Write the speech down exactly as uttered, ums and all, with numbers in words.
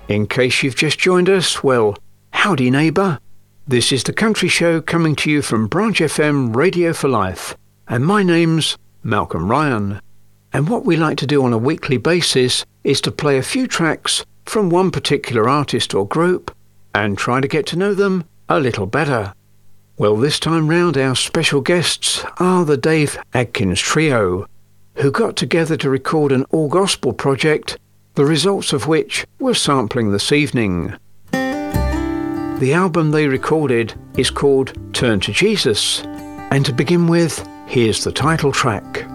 In case you've just joined us, well, howdy neighbour. This is The Country Show coming to you from Branch F M Radio for Life, and my name's Malcolm Ryan. And what we like to do on a weekly basis is to play a few tracks from one particular artist or group and try to get to know them a little better. Well, this time round our special guests are the Dave Adkins Trio, who got together to record an all-gospel project, the results of which we're sampling this evening. The album they recorded is called Turn to Jesus, and to begin with, here's the title track.